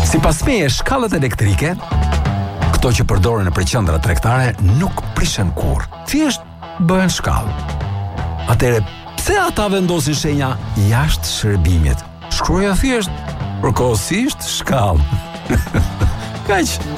Sipas meje, shkallët elektrike, këto që përdoren në qendra tregtare, nuk prishen kurrë. Thjesht bëhen shkallë. Atëre, pse ata vendosin shenja jashtë shërbimit? Shkruaja thjesht përkohësisht shkallë. Kaq.